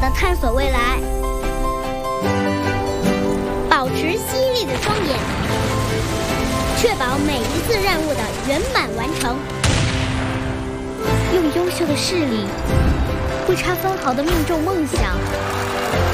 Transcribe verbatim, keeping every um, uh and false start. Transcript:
地探索未来，保持犀利的双眼，确保每一次任务的圆满完成，用优秀的视力，不差分毫地命中梦想。